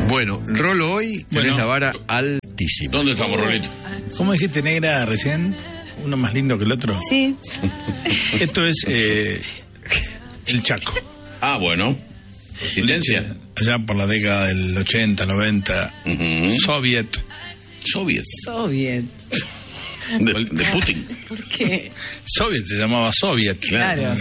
Bueno, Rolo, hoy tenés la vara altísima. ¿Dónde estamos, Rolito? ¿Cómo dijiste, negra, recién? ¿Uno más lindo que el otro? Sí. Esto es el Chaco. Ah, bueno. Resistencia. Allá por la década del 80, 90. Soviet. Soviet. De Putin. ¿Por qué? Soviet se llamaba Soviet. Claro.